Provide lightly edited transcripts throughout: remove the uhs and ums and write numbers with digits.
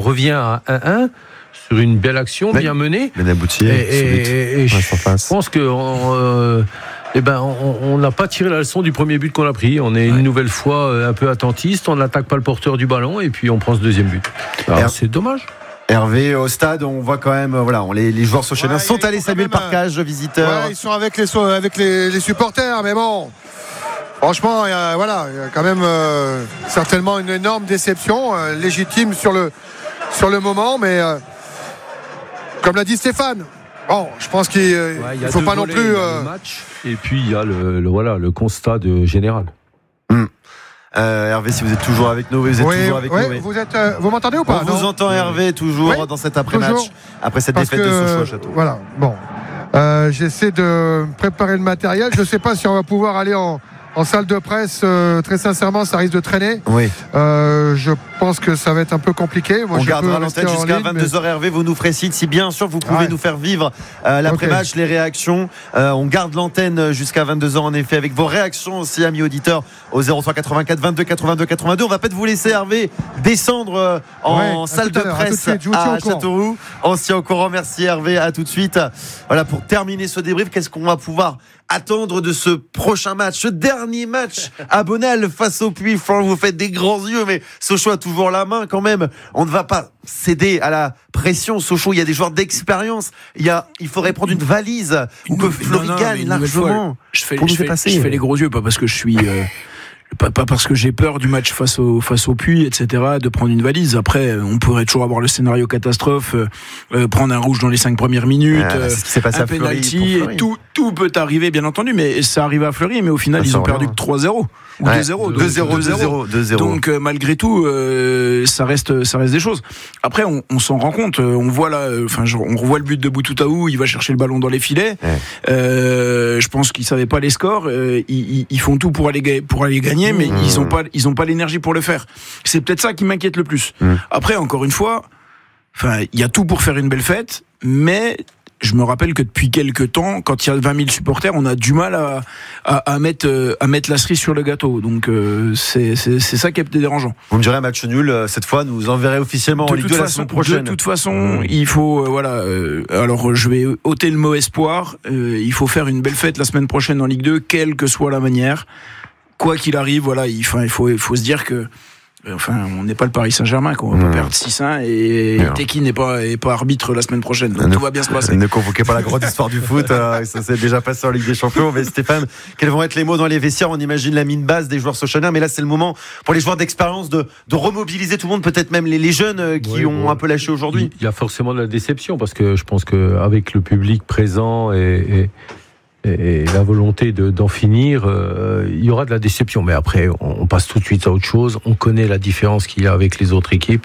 revient à 1-1 sur une belle action bien menée. Bien aboutie. Et je pense que on n'a pas tiré la leçon du premier but qu'on a pris. On est une nouvelle fois un peu attentiste. On n'attaque pas le porteur du ballon et puis on prend ce deuxième but. Alors, c'est dommage. Hervé, au stade, on voit quand même, les joueurs sochaliens sont allés saluer le parcage, visiteurs. Ils sont avec les supporters, mais bon. Franchement, il y a quand même certainement une énorme déception, légitime sur le moment, mais comme l'a dit Stéphane, bon, je pense qu'il ne faut pas non plus. Le match, et puis il y a le constat général. Hervé, si vous êtes toujours avec nous, toujours avec nous. Vous m'entendez ou pas? On vous entend, Hervé, toujours dans cet après-match, après cette défaite de Sochaux à Châteauroux. Voilà, bon. J'essaie de préparer le matériel. Je ne sais pas si on va pouvoir aller en salle de presse, très sincèrement, ça risque de traîner. Oui. Je pense que ça va être un peu compliqué. On gardera l'antenne jusqu'à 22h. Hervé, vous nous ferez signe si bien sûr vous pouvez nous faire vivre l'après-match, les réactions. On garde l'antenne jusqu'à 22h en effet, avec vos réactions aussi, amis auditeurs, au 03 84 22 82 82. On va peut-être vous laisser, Hervé, descendre en salle de presse à Châteauroux. On s'y est au courant. Merci Hervé, à tout de suite. Voilà, pour terminer ce débrief, qu'est-ce qu'on va pouvoir attendre de ce prochain match, ce dernier match à Bonal face au Puy? Franck, vous faites des grands yeux, mais Sochaux a toujours la main quand même. On ne va pas céder à la pression. Sochaux, il y a des joueurs d'expérience. Il faudrait prendre une valise ou que Fleury gagne largement. Je fais les gros yeux, pas parce que je suis. Pas parce que j'ai peur du match face au Puy, etc., de prendre une valise. Après, on pourrait toujours avoir le scénario catastrophe, prendre un rouge dans les 5 premières minutes, c'est ce qui s'est passé un penalty, et tout peut arriver, bien entendu, mais ça arrive à Fleury, mais au final, ils ont perdu que 3-0. Ou 2-0. 2-0. Donc, malgré tout, ça reste des choses. Après, on s'en rend compte. On voit là, on revoit le but de Boutoutaou, il va chercher le ballon dans les filets. Je pense qu'ils savaient pas les scores. Ils font tout pour aller gagner, mais ils ont pas l'énergie pour le faire. C'est peut-être ça qui m'inquiète le plus. Après, encore une fois, il y a tout pour faire une belle fête, mais je me rappelle que depuis quelques temps, quand il y a 20 000 supporters, on a du mal à mettre la cerise sur le gâteau. Donc c'est ça qui est peut-être dérangeant. Vous me direz un match nul, cette fois, nous enverrez officiellement en Ligue 2 la semaine prochaine. De toute façon, il faut alors je vais ôter le mot espoir. Il faut faire une belle fête la semaine prochaine en Ligue 2, quelle que soit la manière. Quoi qu'il arrive, il faut se dire que on n'est pas le Paris Saint-Germain, qu'on va pas perdre 6-1 et Teki n'est pas arbitre la semaine prochaine. Donc tout va bien se passer. Ne convoquez pas la grande histoire du foot, ça s'est déjà passé en Ligue des Champions. Mais Stéphane, quels vont être les mots dans les vestiaires? On imagine la mine basse des joueurs sochaliens, mais là c'est le moment pour les joueurs d'expérience de remobiliser tout le monde, peut-être même les jeunes qui ont un peu lâché aujourd'hui. Il y a forcément de la déception parce que je pense qu'avec le public présent et la volonté d'en finir, il y aura de la déception. Mais après, on passe tout de suite à autre chose. On connaît la différence qu'il y a avec les autres équipes.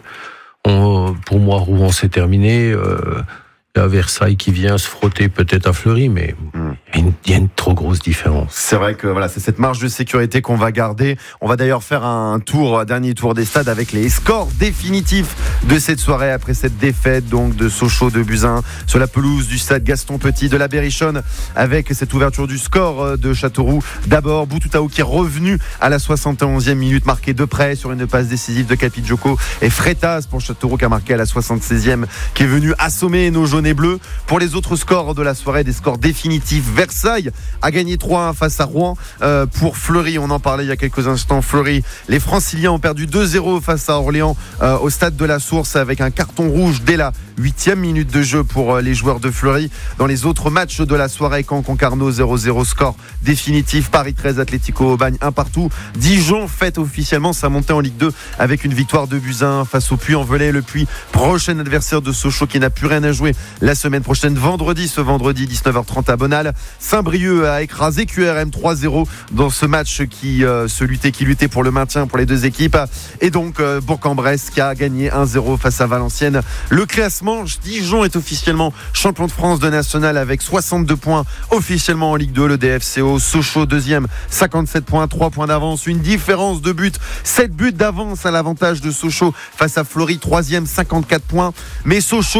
Pour moi, Rouen, c'est terminé. Il y a Versailles qui vient se frotter peut-être à Fleury, mais il y a une trop grosse différence. C'est vrai que c'est cette marge de sécurité qu'on va garder. On va d'ailleurs faire un dernier tour des stades avec les scores définitifs de cette soirée après cette défaite donc de Sochaux de Buzyn sur la pelouse du stade Gaston Petit de la Berrichonne, avec cette ouverture du score de Châteauroux. D'abord Boutoutaou qui est revenu à la 71e minute, marqué de près sur une passe décisive de Capi Djoko, et Freitas pour Châteauroux qui a marqué à la 76e, qui est venu assommer nos jaunes et bleus. Pour les autres scores de la soirée, des scores définitifs, Versailles a gagné 3-1 face à Rouen. Pour Fleury, on en parlait il y a quelques instants, Fleury, les Franciliens ont perdu 2-0 face à Orléans au stade de la Source, avec un carton rouge dès la 8e minute de jeu pour les joueurs de Fleury. Dans les autres matchs de la soirée, Caen-Concarneau 0-0, score définitif. Paris 13, Atlético Aubagne 1 partout. Dijon fête officiellement sa montée en Ligue 2 avec une victoire de Buzyn face au Puy-en-Velay. Le Puy, prochain adversaire de Sochaux, qui n'a plus rien à jouer la semaine prochaine, ce vendredi 19h30 à Bonal. Saint-Brieuc a écrasé QRM 3-0 dans ce match qui luttait pour le maintien pour les deux équipes. Et donc Bourg-en-Bresse qui a gagné 1-0 face à Valenciennes. Le classement, Dijon est officiellement champion de France de national avec 62 points officiellement en Ligue 2. Le DFCO, Sochaux deuxième, 57 points, 3 points d'avance, une différence de but, 7 buts d'avance à l'avantage de Sochaux face à Fleury, troisième, 54 points. Mais Sochaux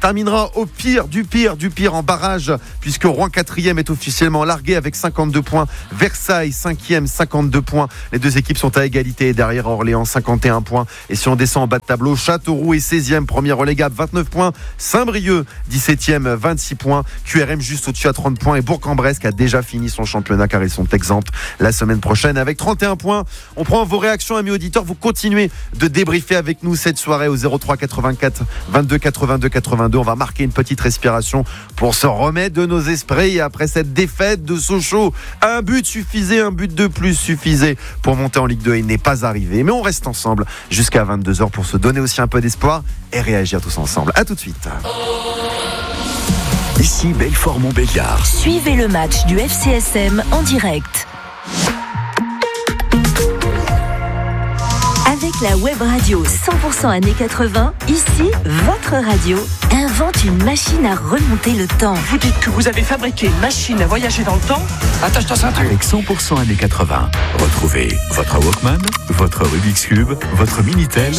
terminera au pire du pire en barrage, puisque Rouen 4e est officiellement largué avec 52 points. Versailles 5e, 52 points. Les deux équipes sont à égalité et derrière Orléans 51 points. Et si on descend en bas de tableau, Châteauroux est 16e, premier relégable, 29 points. Saint-Brieuc 17e, 26 points. QRM juste au-dessus à 30 points. Et Bourg-en-Bresse qui a déjà fini son championnat car ils sont exempts la semaine prochaine avec 31 points. On prend vos réactions, amis auditeurs. Vous continuez de débriefer avec nous cette soirée au 03 84 22 82 82. On va marquer une petite respiration pour se remettre de nos esprits après cette défaite de Sochaux. Un but suffisait, un but de plus suffisait pour monter en Ligue 2. Il n'est pas arrivé. Mais on reste ensemble jusqu'à 22h pour se donner aussi un peu d'espoir et réagir tous ensemble. À tout de suite. Ici Belfort-Montbéliard. Suivez le match du FCSM en direct. Avec la web radio 100% années 80, ici, votre radio invente une machine à remonter le temps. Vous dites que vous avez fabriqué une machine à voyager dans le temps? Attache ta ceinture. Avec 100% années 80, retrouvez votre Walkman, votre Rubik's Cube, votre Minitel,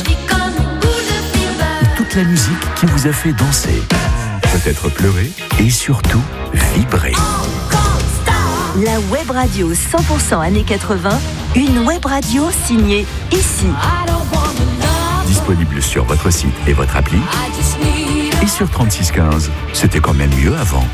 toute la musique qui vous a fait danser, peut-être pleurer et surtout vibrer. La web radio 100% années 80, une web radio signée ici. Disponible sur votre site et votre appli. Et sur 3615, c'était quand même mieux avant.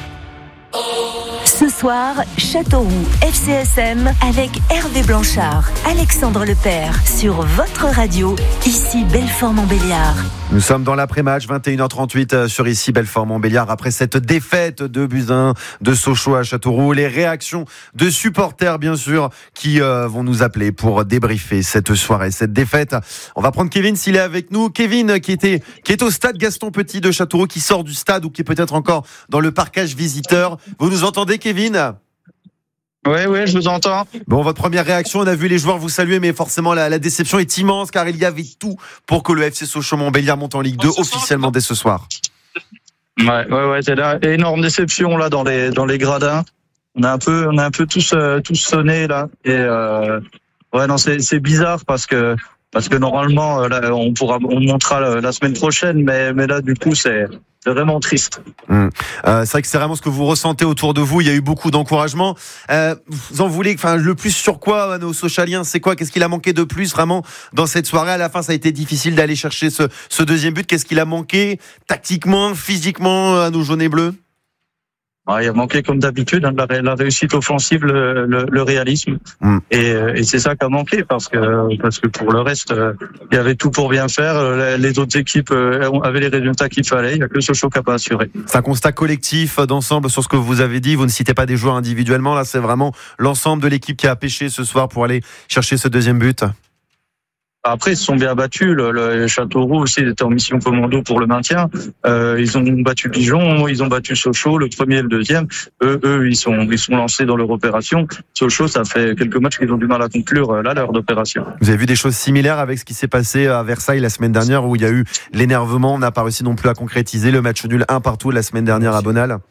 Ce soir, Châteauroux FCSM avec Hervé Blanchard, Alexandre Lepère sur votre radio, ici Belfort-Montbéliard. Nous sommes dans l'après-match, 21h38 sur ici Belfort-Montbéliard. Après cette défaite de Buzyn, de Sochaux à Châteauroux, les réactions de supporters bien sûr qui vont nous appeler pour débriefer cette soirée, cette défaite. On va prendre Kevin s'il est avec nous. Kevin qui est au stade Gaston Petit de Châteauroux, qui sort du stade ou qui est peut-être encore dans le parcage visiteur. Vous nous entendez, Kevin ? Oui, je vous entends. Bon, votre première réaction, on a vu les joueurs vous saluer, mais forcément la déception est immense car il y avait tout pour que le FC Sochaux-Montbéliard monte en Ligue 2 officiellement dès ce soir. Ouais, c'est là, énorme déception là dans les gradins. On a un peu tous sonné là et non, c'est bizarre parce que normalement là, on montera la semaine prochaine, mais là du coup c'est vraiment triste. C'est vrai que c'est vraiment ce que vous ressentez autour de vous. Il y a eu beaucoup d'encouragement. Vous en voulez, le plus sur quoi, nos Sochaliens, c'est quoi? Qu'est-ce qu'il a manqué de plus vraiment dans cette soirée? À la fin, ça a été difficile d'aller chercher ce deuxième but. Qu'est-ce qu'il a manqué tactiquement, physiquement à nos jaunes et bleus? Il a manqué comme d'habitude la réussite offensive, le réalisme, et c'est ça qui a manqué parce que pour le reste il y avait tout pour bien faire. Les autres équipes avaient les résultats qu'il fallait. Il n'y a que Sochaux qui n'a pas assuré. C'est un constat collectif d'ensemble sur ce que vous avez dit. Vous ne citez pas des joueurs individuellement. Là, c'est vraiment l'ensemble de l'équipe qui a pêché ce soir pour aller chercher ce deuxième but. Après, ils se sont bien battus. Le Châteauroux aussi était en mission commando pour le maintien. Ils ont battu Dijon, ils ont battu Sochaux, le premier et le deuxième. Eux, ils sont lancés dans leur opération. Sochaux, ça fait quelques matchs qu'ils ont du mal à conclure leur opération. Vous avez vu des choses similaires avec ce qui s'est passé à Versailles la semaine dernière, où il y a eu l'énervement. On n'a pas réussi non plus à concrétiser le match nul 1-1 la semaine dernière à Bonal.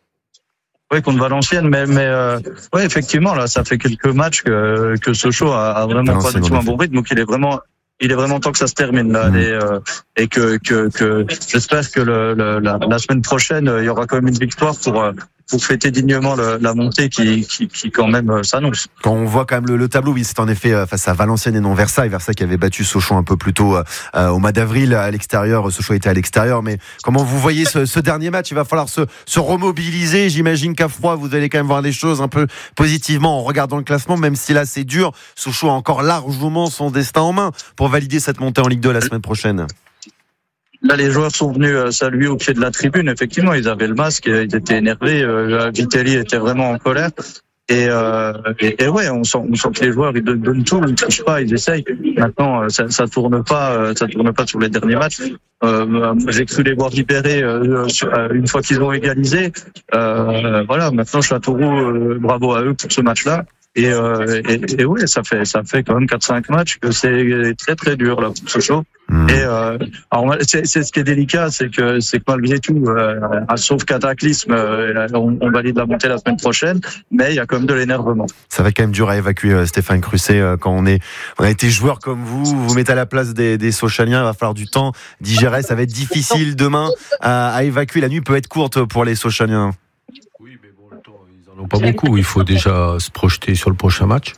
Oui, contre Valenciennes, mais effectivement, là, ça fait quelques matchs que Sochaux a vraiment pas du tout un bon rythme, donc il est vraiment temps que ça se termine là, et que j'espère que la semaine prochaine il y aura quand même une victoire pour fêter dignement la montée qui quand même s'annonce. Quand on voit quand même le tableau, oui, c'est en effet face à Valenciennes et non Versailles qui avait battu Sochaux un peu plus tôt au mois d'avril à l'extérieur. Sochaux était à l'extérieur, mais comment vous voyez ce dernier match? Il va falloir se remobiliser. J'imagine qu'à froid vous allez quand même voir les choses un peu positivement en regardant le classement, même si là c'est dur. Sochaux a encore largement son destin en main pour valider cette montée en Ligue 2 la semaine prochaine. Là, les joueurs sont venus saluer au pied de la tribune. Effectivement, ils avaient le masque, ils étaient énervés. Vitelli était vraiment en colère. Et ouais, on sent que les joueurs, ils donnent tout, ils trichent pas, ils essayent. Maintenant, ça tourne pas sur les derniers matchs. J'ai cru les voir libérer une fois qu'ils ont égalisé. Voilà, maintenant Châteauroux, bravo à eux pour ce match-là. Et ouais, ça fait quand même 4-5 matchs que c'est très très dur là pour Sochaux. Et alors c'est ce qui est délicat, c'est que malgré tout, sauf cataclysme, on valide la montée la semaine prochaine, mais il y a quand même de l'énervement. Ça va quand même dur à évacuer, Stéphane Crusset, quand on a été joueur comme vous mettez à la place des Sochaliens, il va falloir du temps digérer, ça va être difficile demain à évacuer. La nuit peut être courte pour les Sochaliens. Oui, mais bon, le temps, ils en ont pas beaucoup. Il faut déjà se projeter sur le prochain match.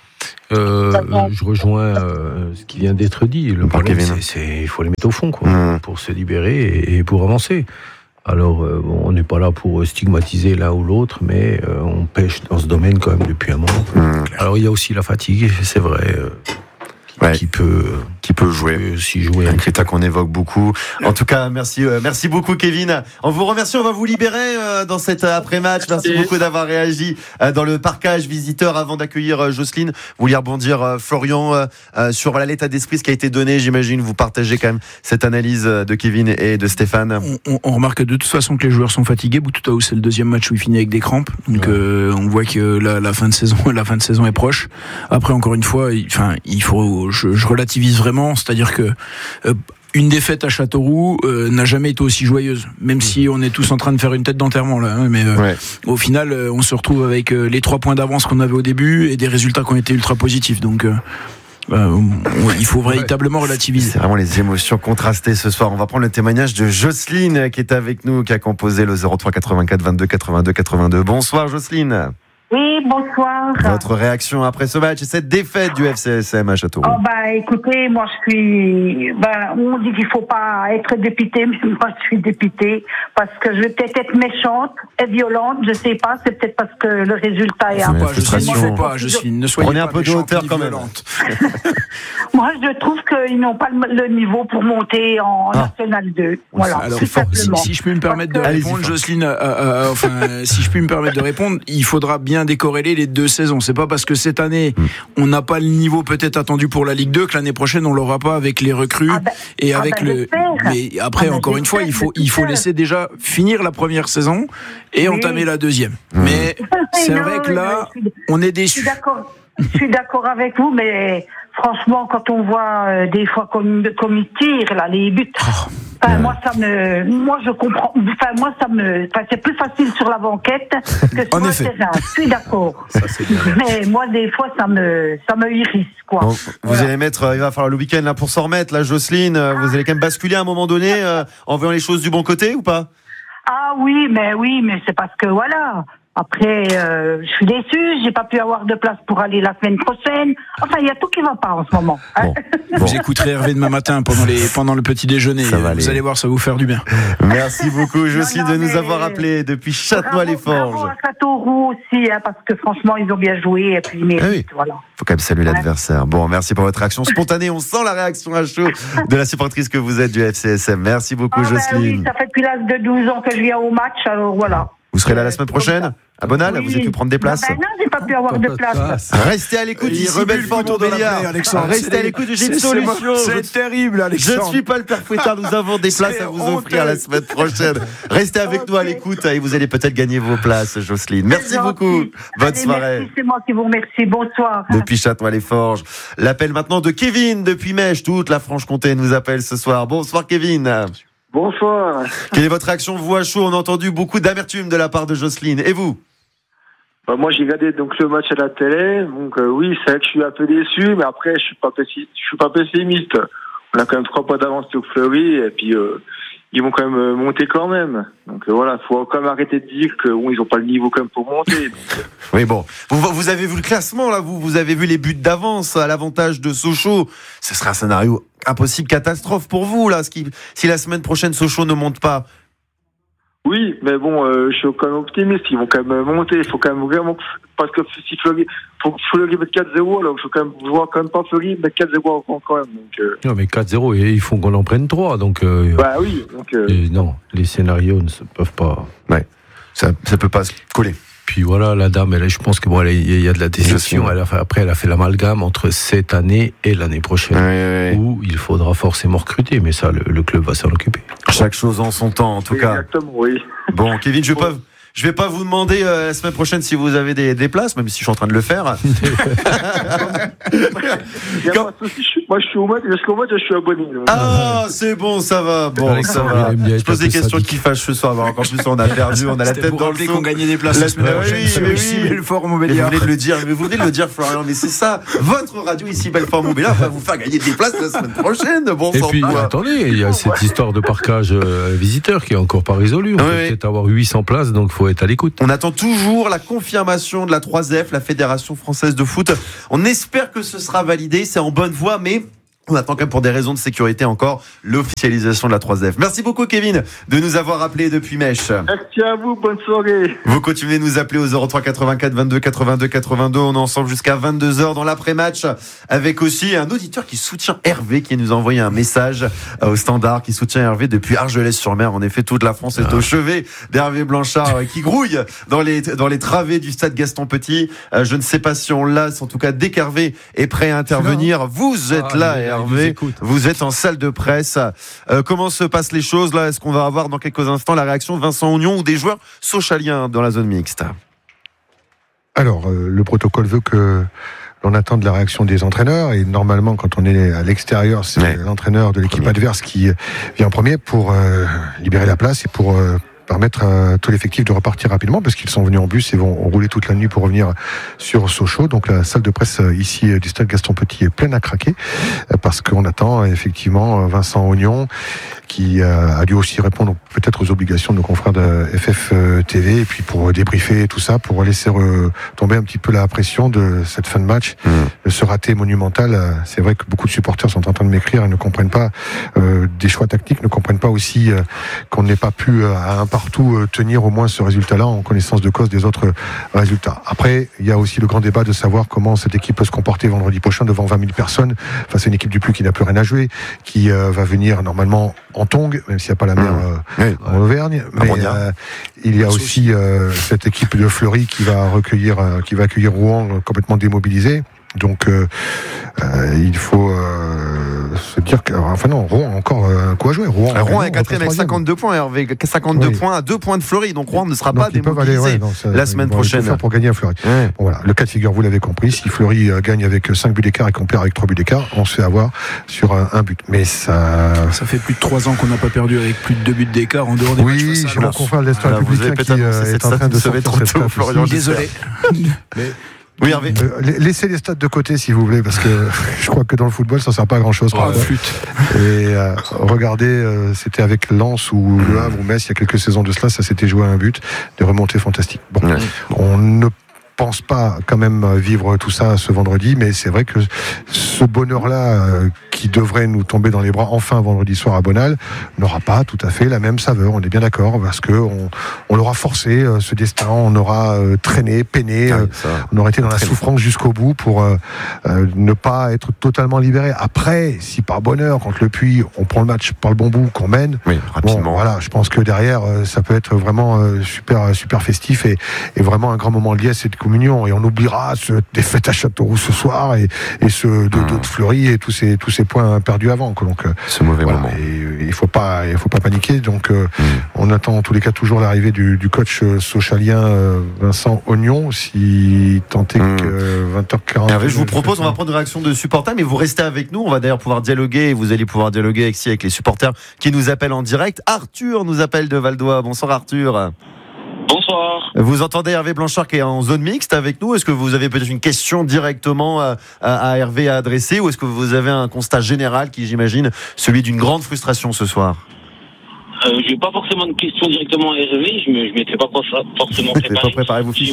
Je rejoins ce qui vient d'être dit. Le problème, c'est il faut les mettre au fond, quoi, pour se libérer et pour avancer. Alors, on n'est pas là pour stigmatiser l'un ou l'autre, mais on pêche dans ce domaine quand même depuis un moment. Alors, il y a aussi la fatigue, c'est vrai. Qui peut jouer un critère qu'on évoque beaucoup. En tout cas, merci beaucoup Kevin. On vous remercie, on va vous libérer dans cet après-match. Merci beaucoup d'avoir réagi dans le parcage visiteur avant d'accueillir Jocelyne. Vous vouliez rebondir, Florian, sur l'état d'esprit, ce qui a été donné. J'imagine vous partagez quand même cette analyse de Kevin et de Stéphane. On remarque de toute façon que les joueurs sont fatigués. Boutouttaou, c'est le deuxième match où il finit avec des crampes. Donc on voit que la fin de saison est proche. Après, encore une fois, il faut je relativise vraiment, c'est-à-dire que une défaite à Châteauroux n'a jamais été aussi joyeuse, même si on est tous en train de faire une tête d'enterrement là, mais au final on se retrouve avec les 3 points d'avance qu'on avait au début et des résultats qui ont été ultra positifs, donc il faut véritablement relativiser. C'est vraiment les émotions contrastées ce soir. On va prendre le témoignage de Jocelyne qui est avec nous, qui a composé le 03 84 22 82 82. Bonsoir Jocelyne. Oui, bonsoir. Votre réaction après ce match et cette défaite du FCSM à Châteauroux? Écoutez, moi je suis... on dit qu'il faut pas être dépité, mais moi je suis dépitée parce que je vais peut-être être méchante et violente, je sais pas, c'est peut-être parce que le résultat est... Ne soyez Prenez un peu de hauteur quand même. Moi je trouve qu'ils n'ont pas le niveau pour monter en National 2. Voilà, alors, si je puis me permettre de répondre, Jocelyne, si je puis me permettre de répondre, il faudra bien décorréler les 2 saisons. C'est pas parce que cette année on n'a pas le niveau peut-être attendu pour la Ligue 2 que l'année prochaine on l'aura pas avec les recrues et avec mais après encore une fois il faut laisser déjà finir la première saison et entamer la deuxième. Mais c'est vrai que là on est déçus. Je suis d'accord avec vous, mais franchement, quand on voit des fois comme ils tirent là, les buts, moi je comprends. C'est plus facile sur la banquette que sur le terrain. Je suis d'accord. Mais moi, des fois, ça me irrite, quoi. Bon, vous allez mettre, il va falloir le week-end là pour s'en remettre, là, Jocelyne. Vous allez quand même basculer à un moment donné en voyant les choses du bon côté ou pas? Ah oui, mais c'est parce que voilà. Après, je suis déçue, j'ai pas pu avoir de place pour aller la semaine prochaine. Enfin, il y a tout qui va pas en ce moment. Bon. Vous écouterez Hervé demain matin pendant le petit déjeuner. Vous allez voir, ça va vous faire du bien. Merci beaucoup, Jocelyne, de nous avoir appelés depuis Châtenois-les-Forges. Bravo à Châteauroux aussi, parce que franchement, ils ont bien joué et puis ils méritent, voilà. Faut quand même saluer l'adversaire. Bon, merci pour votre réaction spontanée. On sent la réaction à chaud de la supportrice que vous êtes du FCSM. Merci beaucoup, Jocelyne. Oui, ça fait depuis l'âge de 12 ans que je viens au match, alors voilà. Vous serez là la semaine prochaine à Bonal? Vous avez pu prendre des places? Non, j'ai pas pu avoir de place. Restez à l'écoute d'ici Belfort-Montbéliard. Restez à l'écoute, j'ai une solution. C'est terrible, Alexandre. Je ne suis pas le père Fouettard, nous avons des places à vous offrir la semaine prochaine. Restez avec nous à l'écoute et vous allez peut-être gagner vos places, Jocelyne. Merci beaucoup. Bonne soirée. Merci, c'est moi qui vous remercie. Bonsoir. Depuis Châtenois-les-Forges. L'appel maintenant de Kevin depuis Mèche. Toute la Franche-Comté nous appelle ce soir. Bonsoir, Kevin. Bonsoir. Quelle est votre réaction, vous, à chaud? On a entendu beaucoup d'amertume de la part de Jocelyne. Et vous? Moi, j'ai regardé donc le match à la télé. Donc oui, c'est vrai que je suis un peu déçu, mais après, je suis pas pessimiste. On a quand même 3 points d'avance sur Fleury, et puis ils vont quand même monter quand même. Donc voilà, faut quand même arrêter de dire que ils ont pas le niveau quand même pour monter. Donc, Oui, bon, vous avez vu le classement là, vous avez vu les buts d'avance à l'avantage de Sochaux. Ce serait un scénario impossible, catastrophe pour vous là, si la semaine prochaine Sochaux ne monte pas. Oui, mais bon, je suis quand même optimiste. Ils vont quand même monter. Il faut quand même vraiment, parce que si Fleury mette 4-0, alors je vois quand même pas Fleury mettre 4-0 quand même. Donc, Non, mais 4-0, et il faut qu'on en prenne 3. Donc, oui. Donc, non, les scénarios ne se peuvent pas. Ouais, ça peut pas se coller. Puis voilà, la dame, je pense que il y a de la déception. Elle a fait l'amalgame entre cette année et l'année prochaine, où il faudra forcément recruter. Mais ça, le club va s'en occuper. Chaque chose en son temps, en tout cas. Exactement, oui. Bon, Kevin, je Je vais pas vous demander la semaine prochaine si vous avez des places, même si je suis en train de le faire. Moi, je suis au match, je suis abonné. Ah, c'est bon, ça va. Bon, ça va. Je pose des questions qui fâchent ce soir. Alors, encore plus, on a perdu, on a la tête dans le seau. Qu'on gagnait des places la semaine prochaine. Oui, Belfort Montbéliard. Vous venez de le dire, Florian, mais c'est ça. Votre radio ici, Belfort Montbéliard, va vous faire gagner des places la semaine prochaine. Bon et sang. puis, attendez, il y a cette histoire de parquage visiteur qui est encore pas résolue. On peut peut-être avoir 800 places, donc il faut être à l'écoute. On attend toujours la confirmation de la 3F, la Fédération Française de Foot. On espère que ce sera validé, c'est en bonne voie, mais on attend quand même pour des raisons de sécurité encore l'officialisation de la 3F. Merci beaucoup Kevin de nous avoir appelé depuis Mèche. Merci à vous, bonne soirée. Vous continuez de nous appeler au 03 84 22 82 82. On est ensemble jusqu'à 22h dans l'après-match avec aussi un auditeur qui soutient Hervé, qui nous a envoyé un message au standard, qui soutient Hervé depuis Argelès-sur-Mer. En effet, toute la France est au chevet d'Hervé Blanchard qui grouille dans les travées du stade Gaston Petit. Je ne sais pas si on l'a, en tout cas dès qu'Hervé est prêt à intervenir. Vous êtes là, Hervé. Vous êtes en salle de presse. Comment se passent les choses là? Est-ce qu'on va avoir dans quelques instants la réaction de Vincent Oignon ou des joueurs sochaliens dans la zone mixte? Alors, le protocole veut que l'on attende la réaction des entraîneurs et normalement, quand on est à l'extérieur, c'est l'entraîneur de l'équipe adverse qui vient en premier pour libérer la place et pour permettre à tout l'effectif de repartir rapidement parce qu'ils sont venus en bus et vont rouler toute la nuit pour revenir sur Sochaux. Donc la salle de presse ici du stade Gaston Petit est pleine à craquer parce qu'on attend effectivement Vincent Oignon qui a dû aussi répondre peut-être aux obligations de nos confrères de FF TV et puis pour débriefer tout ça, pour laisser tomber un petit peu la pression de cette fin de match, de ce raté monumental. C'est vrai que beaucoup de supporters sont en train de m'écrire et ne comprennent pas des choix tactiques, ne comprennent pas aussi qu'on n'ait pas pu à un partout tenir au moins ce résultat-là en connaissance de cause des autres résultats. Après, il y a aussi le grand débat de savoir comment cette équipe peut se comporter vendredi prochain devant 20 000 personnes face à une équipe du Plus qui n'a plus rien à jouer, qui va venir normalement en Tongue, même s'il n'y a pas la mer en Auvergne. Mais il y a aussi cette équipe de Fleury qui va accueillir Rouen complètement démobilisé. Donc il faut se dire que Rouen a encore un coup à jouer. Rouen est 4e avec 52 points, Hervé, 52 points à 2 points de Fleury, donc Rouen ne sera pas démobilisé la semaine prochaine. Faire pour gagner à Fleury. Bon, voilà, le cas de figure, vous l'avez compris, si Fleury gagne avec 5 buts d'écart et qu'on perd avec 3 buts d'écart, on se fait avoir sur un but. Mais ça fait plus de 3 ans qu'on n'a pas perdu avec plus de 2 buts d'écart en dehors des matchs. Oui, j'ai mon confrère de l'Espoir Républicain qui est en train de se mettre trop Florian. Désolé. Oui, Hervé. Laissez les stats de côté si vous voulez, parce que je crois que dans le football ça ne sert pas à grand chose. Et regardez, c'était avec Lens ou Le Havre ou Metz il y a quelques saisons de cela, ça s'était joué à un but, des remontées fantastiques. Bon, on ne pense pas quand même vivre tout ça ce vendredi, mais c'est vrai que ce bonheur-là qui devrait nous tomber dans les bras enfin vendredi soir à Bonal n'aura pas tout à fait la même saveur, on est bien d'accord, parce que on l'aura forcé ce destin, on aura traîné, peiné, on aura été dans la souffrance jusqu'au bout pour ne pas être totalement libéré. Après, si par bonheur contre le Puy on prend le match par le bon bout, qu'on mène, rapidement. Bon, voilà, je pense que derrière ça peut être vraiment super festif et vraiment un grand moment de liesse et de communion, et on oubliera cette défaite à Châteauroux ce soir et ce 2-2 de Fleury et tous ces points perdus avant. Donc ce mauvais moment. Et il faut pas paniquer. Donc on attend en tous les cas toujours l'arrivée du coach sochalien Vincent Oignon, si tant est que 20h40. Hervé, je vous propose, on va prendre une réaction de supporters, mais vous restez avec nous. On va d'ailleurs pouvoir dialoguer, et vous allez pouvoir dialoguer avec les supporters qui nous appellent en direct. Arthur nous appelle de Valdois. Bonsoir Arthur. Bonsoir. Vous entendez Hervé Blanchard qui est en zone mixte avec nous. Est-ce que vous avez peut-être une question directement à Hervé à adresser, ou est-ce que vous avez un constat général qui, j'imagine, celui d'une grande frustration ce soir? J'ai pas forcément de question directement à Hervé, je m'étais pas forcément préparé. J'ai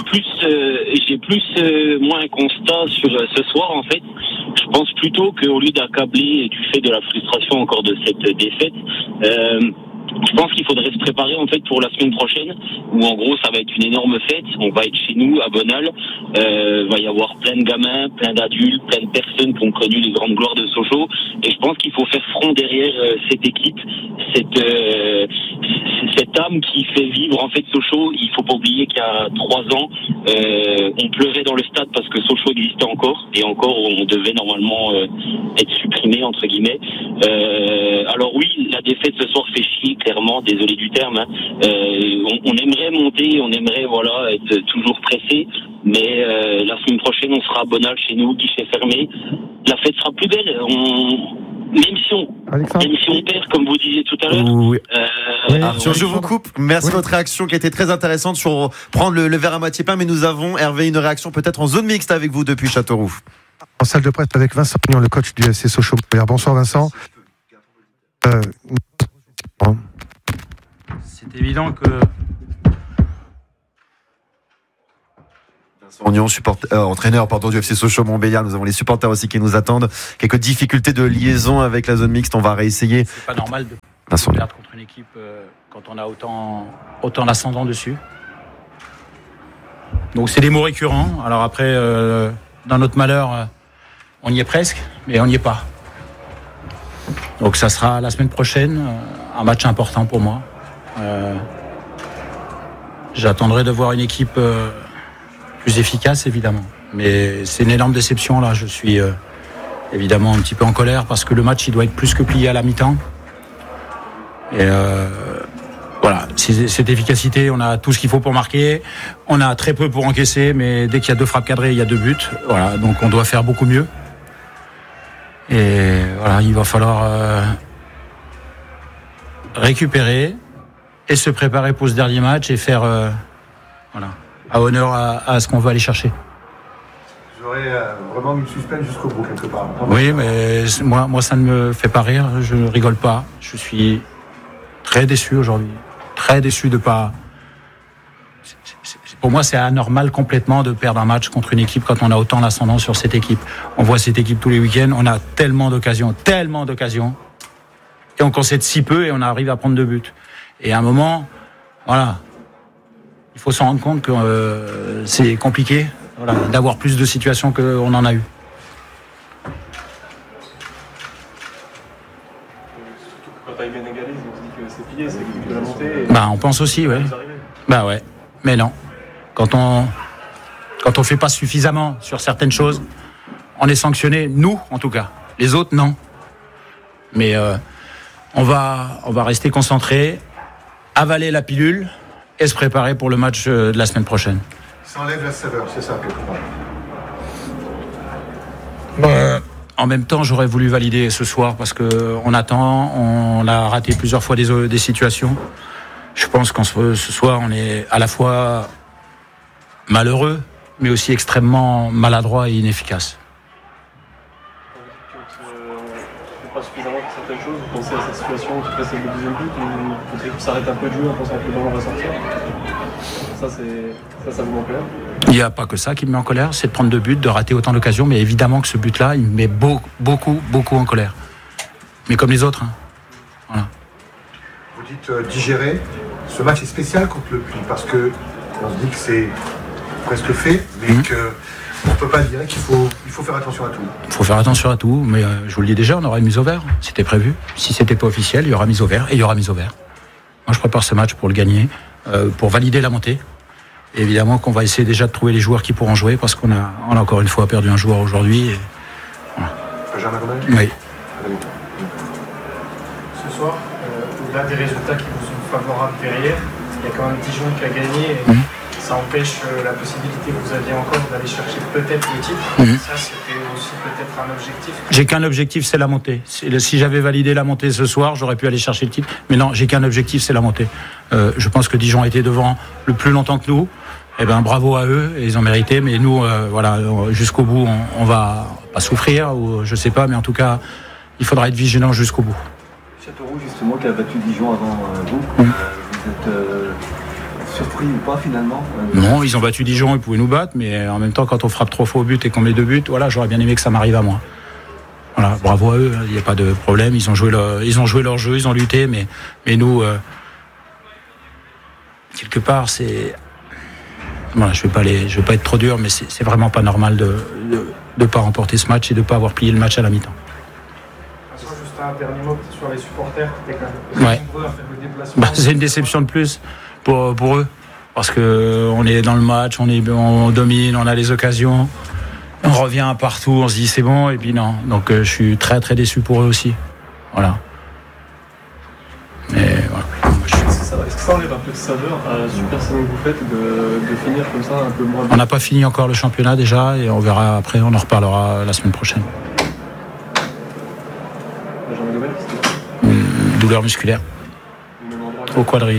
plus moi un constat sur ce soir en fait. Je pense plutôt qu'au lieu d'accabler du fait de la frustration encore de cette défaite, je pense qu'il faudrait se préparer en fait pour la semaine prochaine, où en gros ça va être une énorme fête. On va être chez nous à Bonal, va y avoir plein de gamins, plein d'adultes, plein de personnes qui ont connu les grandes gloires de Sochaux, et je pense qu'il faut faire front derrière cette équipe, cette âme qui fait vivre en fait Sochaux. Il faut pas oublier qu'il y a 3 ans, on pleurait dans le stade parce que Sochaux existait encore, et encore on devait normalement être supprimé entre guillemets. Alors oui, la défaite ce soir fait chier, clairement, désolé du terme. Hein. On aimerait monter, on aimerait être toujours pressé, mais la semaine prochaine on sera à Bonal chez nous, guichet fermé. La fête sera plus belle. Même si on perd, comme vous disiez tout à l'heure. Oui. Arthur, je vous coupe. Merci de votre réaction qui a été très intéressante sur prendre le verre à moitié plein. Mais nous avons, Hervé, une réaction peut-être en zone mixte avec vous depuis Châteauroux. En salle de presse avec Vincent Pignon, le coach du FC Sochaux. Bonsoir Vincent. C'est évident que... Vincent entraîneur du FC Sochaux Montbéliard. Nous avons les supporters aussi qui nous attendent. Quelques difficultés de liaison avec la zone mixte. On va réessayer. C'est pas normal de perdre contre une équipe quand on a autant d'ascendant dessus. Donc c'est des mots récurrents. Alors après, dans notre malheur, on y est presque, mais on n'y est pas. Donc ça sera la semaine prochaine, un match important pour moi. J'attendrai de voir une équipe plus efficace, évidemment. Mais c'est une énorme déception, là. Je suis évidemment un petit peu en colère parce que le match, il doit être plus que plié à la mi-temps. Et voilà, cette efficacité, on a tout ce qu'il faut pour marquer. On a très peu pour encaisser, mais dès qu'il y a 2 frappes cadrées, il y a 2 buts. Voilà, donc on doit faire beaucoup mieux. Et voilà, il va falloir récupérer et se préparer pour ce dernier match et faire à honneur à ce qu'on veut aller chercher. Vous aurez vraiment mis le suspense jusqu'au bout quelque part. Oui, mais moi ça ne me fait pas rire, je ne rigole pas. Je suis très déçu aujourd'hui, très déçu de pas... Pour moi, c'est anormal complètement de perdre un match contre une équipe quand on a autant d'ascendant sur cette équipe. On voit cette équipe tous les week-ends, on a tellement d'occasions, et on concède si peu et on arrive à prendre 2 buts. Et à un moment, voilà, il faut s'en rendre compte que c'est compliqué d'avoir plus de situations qu'on en a eu. Quand tu arrives inégaliste, on se dit que c'est plié, c'est l'équipe de la montée. On pense aussi, ouais. Ouais, mais non. Quand on fait pas suffisamment sur certaines choses, on est sanctionné, nous en tout cas. Les autres, non. Mais on va rester concentré, avaler la pilule et se préparer pour le match de la semaine prochaine. Ça enlève la saveur, c'est ça quelque part. En même temps, j'aurais voulu valider ce soir parce qu'on attend, on a raté plusieurs fois des situations. Je pense qu'en ce soir, on est à la fois malheureux, mais aussi extrêmement maladroit et inefficace. Pas suffisamment pour certaines choses, vous pensez à cette situation qui précède le deuxième but, ou peut-être que ça s'arrête un peu de jouer en pensant que le ballon va sortir. Ça vous met en colère? Il n'y a pas que ça qui me met en colère, c'est de prendre 2 buts, de rater autant d'occasions, mais évidemment que ce but-là, il me met beaucoup en colère. Mais comme les autres. Hein. Voilà. Vous dites digérer, ce match est spécial contre le Puy, parce que on se dit que c'est presque fait, mais que on ne peut pas dire qu'il faut faire attention à tout. Il faut faire attention à tout, mais je vous le dis déjà, on aura une mise au vert. C'était prévu. Si c'était pas officiel, il y aura mise au vert et il y aura mise au vert. Moi, je prépare ce match pour le gagner, pour valider la montée. Et évidemment qu'on va essayer déjà de trouver les joueurs qui pourront jouer parce qu'on a encore une fois perdu un joueur aujourd'hui. Et... Voilà. Benjamin Gomez ? Oui. Ce soir, au-delà des résultats qui vous sont favorables derrière, il y a quand même Dijon qui a gagné. Et ça empêche la possibilité que vous aviez encore d'aller chercher peut-être le titre. Ça, c'était aussi peut-être un objectif. J'ai qu'un objectif, c'est la montée. Si j'avais validé la montée ce soir, j'aurais pu aller chercher le titre. Mais non, j'ai qu'un objectif, c'est la montée. Je pense que Dijon a été devant le plus longtemps que nous. Eh ben, bravo à eux, et ils ont mérité. Mais nous, jusqu'au bout, on va pas souffrir, ou je sais pas, mais en tout cas, il faudra être vigilant jusqu'au bout. Châteauroux, justement, qui a battu Dijon avant vous. Vous êtes surpris ou pas finalement? Non, ils ont battu Dijon, ils pouvaient nous battre, mais en même temps, quand on frappe 3 fois au but et qu'on met 2 buts, voilà, j'aurais bien aimé que ça m'arrive à moi. Voilà, bravo à eux, il n'y a pas de problème. Ils ont joué leur jeu, ils ont lutté, mais nous, quelque part, c'est. Voilà, je vais pas être trop dur, mais c'est vraiment pas normal de pas remporter ce match et de pas avoir plié le match à la mi-temps. Juste un dernier mot sur les supporters qui étaient quand même nombreux à faire le déplacement. C'est une déception de plus pour eux. Parce qu'on est dans le match, on domine, on a les occasions. On revient partout, on se dit c'est bon, et puis non. Donc je suis très très déçu pour eux aussi. Voilà. Mais voilà. Est-ce que ça enlève un peu de saveur à la super saison que vous faites de finir comme ça un peu moins bien? On n'a pas fini encore le championnat déjà, et on verra après, on en reparlera la semaine prochaine. Benjamin Gomel, douleur musculaire. Au quadrille.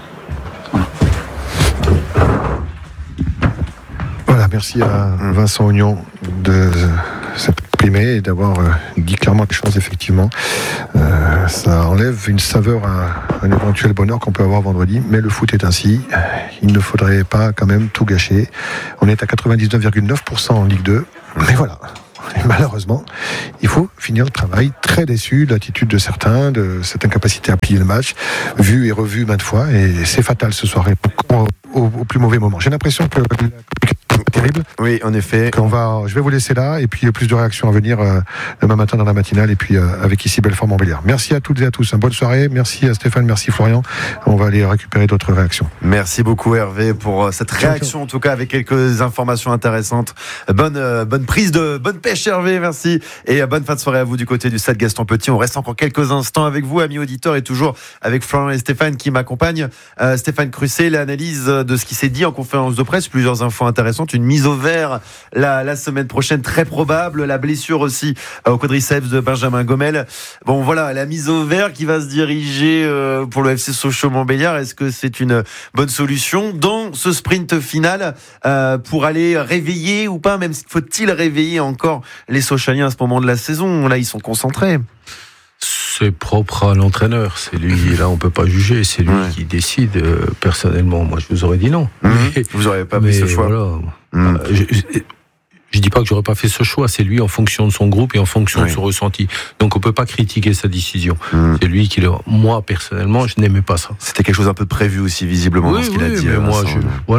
Voilà, merci à Vincent Ognon de s'exprimer et d'avoir dit clairement les choses, effectivement. Ça enlève une saveur à un éventuel bonheur qu'on peut avoir vendredi, mais le foot est ainsi. Il ne faudrait pas quand même tout gâcher. On est à 99,9% en Ligue 2, mais voilà. Et malheureusement, il faut finir le travail. Très déçu de l'attitude de certains, de cette incapacité à plier le match, vu et revu maintes fois, et c'est fatal ce soir, au plus mauvais moment. J'ai l'impression que terrible. Oui, en effet. Je vais vous laisser là, et puis il y a plus de réactions à venir demain matin dans la matinale, et puis avec ici Belfort-Montbéliard. Merci à toutes et à tous. Bonne soirée. Merci à Stéphane, merci Florian. On va aller récupérer d'autres réactions. Merci beaucoup Hervé pour cette réaction, en tout cas avec quelques informations intéressantes. Bonne pêche Hervé, merci. Et bonne fin de soirée à vous du côté du stade Gaston Petit. On reste encore quelques instants avec vous, amis auditeurs, et toujours avec Florian et Stéphane qui m'accompagnent. Stéphane Crusset, l'analyse de ce qui s'est dit en conférence de presse, plusieurs infos intéressantes. Une mise au vert la semaine prochaine, très probable. La blessure aussi au quadriceps de Benjamin Gomel. Bon, voilà, la mise au vert qui va se diriger pour le FC Sochaux-Montbéliard. Est-ce que c'est une bonne solution dans ce sprint final pour aller réveiller ou pas? Même faut-il réveiller encore les Sochaliens à ce moment de la saison? Là, ils sont concentrés. C'est propre à l'entraîneur. C'est lui, là, on peut pas juger. C'est lui qui décide. Personnellement, moi, je vous aurais dit non. Vous n'aurez pas pris ce choix. Voilà. Je dis pas que j'aurais pas fait ce choix. C'est lui en fonction de son groupe et en fonction de son ressenti. Donc, on peut pas critiquer sa décision. C'est lui qui moi, personnellement, je n'aimais pas ça. C'était quelque chose un peu prévu aussi, visiblement, dans ce qu'il a dit. Mais moi,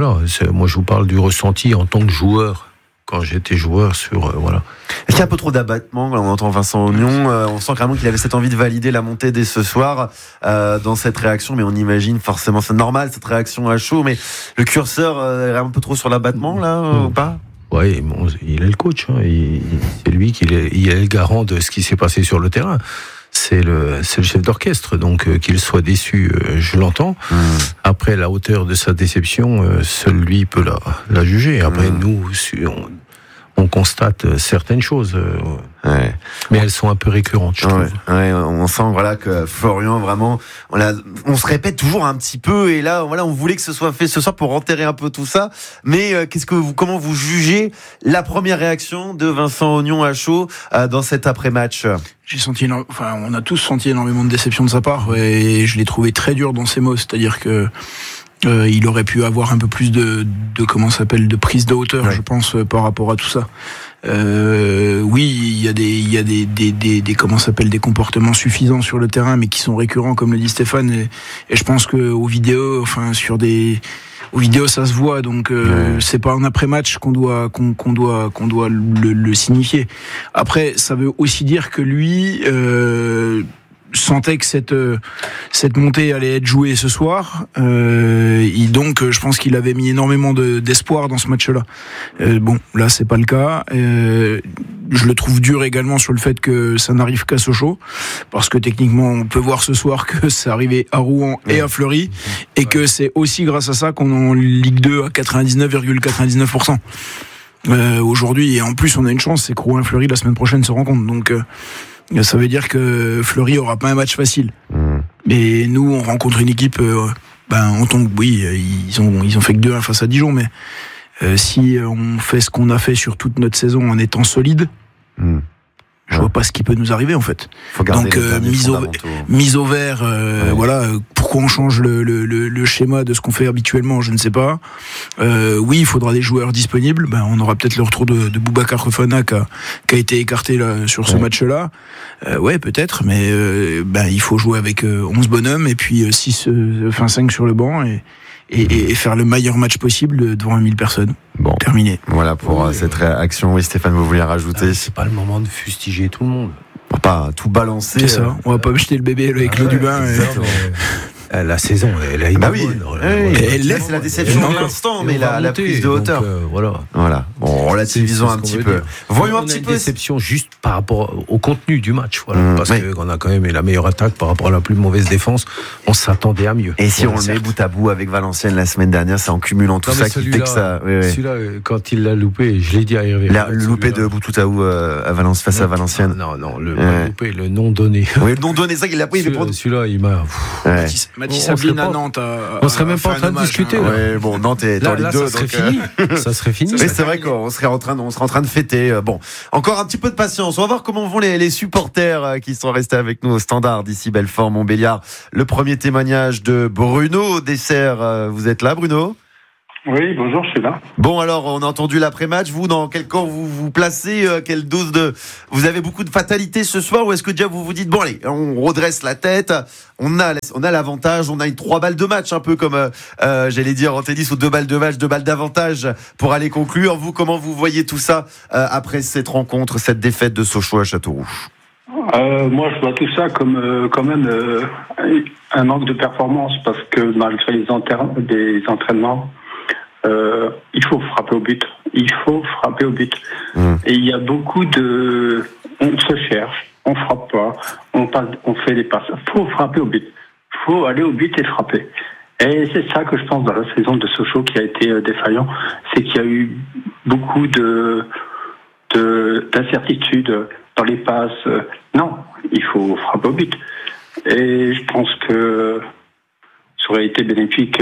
je vous parle du ressenti en tant que joueur. Quand j'étais joueur voilà. Est-ce qu'il y a un peu trop d'abattement? On entend Vincent Ognon, on sent carrément qu'il avait cette envie de valider la montée dès ce soir dans cette réaction, mais on imagine forcément, c'est normal cette réaction à chaud, mais le curseur est un peu trop sur l'abattement là ou pas? Oui, bon, il est le coach, c'est lui il est le garant de ce qui s'est passé sur le terrain. C'est le chef d'orchestre, donc qu'il soit déçu, je l'entends. Après, la hauteur de sa déception, seul lui peut la juger. Après, nous, on constate certaines choses, mais elles sont un peu récurrentes, je trouve. On sent que Florian, vraiment, on se répète toujours un petit peu, et là, on voulait que ce soit fait ce soir pour enterrer un peu tout ça. Mais comment vous jugez la première réaction de Vincent Ognon à chaud dans cet après-match? On a tous senti énormément de déception de sa part, et je l'ai trouvé très dur dans ses mots. C'est-à-dire que il aurait pu avoir un peu plus de prise de hauteur, je pense, par rapport à tout ça. Oui, il y a des comportements suffisants sur le terrain, mais qui sont récurrents, comme le dit Stéphane. Et je pense que aux vidéos, ça se voit, donc c'est pas en après-match qu'on doit le signifier. Après, ça veut aussi dire que lui sentait que cette montée allait être jouée ce soir, donc je pense qu'il avait mis énormément d'espoir dans ce match-là. Bon, là c'est pas le cas. Je le trouve dur également sur le fait que ça n'arrive qu'à Sochaux, parce que techniquement on peut voir ce soir que ça arrivait à Rouen et à Fleury, et que c'est aussi grâce à ça qu'on est en Ligue 2 à 99,99%. Aujourd'hui, et en plus on a une chance, c'est que Rouen et Fleury la semaine prochaine se rencontrent, donc ça veut dire que Fleury aura pas un match facile. Mais nous, on rencontre une équipe, on tombe, ils ont fait que 2-1 face à Dijon, mais si on fait ce qu'on a fait sur toute notre saison en étant solide, je vois pas ce qui peut nous arriver en fait. Donc mise au vert, pourquoi on change le schéma de ce qu'on fait habituellement, je ne sais pas. Oui, il faudra des joueurs disponibles. On aura peut-être le retour de Boubacar Fofana qui a été écarté là, sur ce match-là. Peut-être, mais il faut jouer avec 11 bonhommes et puis 5 sur le banc et faire le meilleur match possible devant 1000 personnes. Bon, terminé. Voilà pour cette réaction. Oui, Stéphane, vous vouliez rajouter? C'est pas le moment de fustiger tout le monde. Pour pas tout balancer. C'est ça. On va pas jeter le bébé avec l'eau du bain. La saison, elle a été bonne. C'est la déception de l'instant, mais la prise de hauteur. Voilà. Bon, relativisons un petit peu. Voyons un petit peu. Déception juste par rapport au contenu du match, parce qu'on a quand même la meilleure attaque par rapport à la plus mauvaise défense. On s'attendait à mieux. Et si on le met bout à bout avec Valenciennes la semaine dernière, c'est en cumulant tout ça qui fait que ça. Celui-là, quand il l'a loupé, je l'ai dit à Hervé. Le loupé de Boututaou à Valence face à Valenciennes. Non, le loupé, le non donné. Oui, le non donné, ça qu'il a pris. Celui-là, il m'a. Mathis Ablin à Nantes. On serait même pas en train de discuter. Ouais, bon, Nantes est en Ligue 2. Ça serait fini. Ça serait fini. Oui, c'est vrai qu'on serait en train de fêter. Bon, encore un petit peu de patience. On va voir comment vont les supporters qui sont restés avec nous au Standard d'ici Belfort, Montbéliard. Le premier témoignage de Bruno Dessert. Vous êtes là, Bruno ? Oui, bonjour, je suis là. Bon, alors, on a entendu l'après-match. Vous, dans quel camp vous vous placez ? Quelle dose de... Vous avez beaucoup de fatalité ce soir, ou est-ce que déjà vous vous dites, bon, allez, on redresse la tête, on a l'avantage, on a 3 balles de match, un peu comme, j'allais dire en tennis, ou 2 balles de match, 2 balles d'avantage pour aller conclure. Vous, comment vous voyez tout ça après cette rencontre, cette défaite de Sochaux à Châteauroux ? Moi, je vois tout ça comme quand même un manque de performance, parce que malgré les entraînements, il faut frapper au but. Et il y a beaucoup de... On se cherche, on frappe pas, on fait des passes. Il faut frapper au but. Il faut aller au but et frapper. Et c'est ça que je pense dans la saison de Sochaux qui a été défaillant. C'est qu'il y a eu beaucoup d'incertitudes dans les passes. Non, il faut frapper au but. Et je pense que ça aurait été bénéfique...